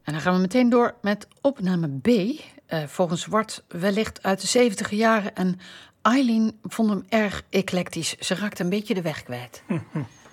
En dan gaan we meteen door met opname B. Volgens Wart wellicht uit de 70 jaren. En Eileen vond hem erg eclectisch. Ze raakte een beetje de weg kwijt.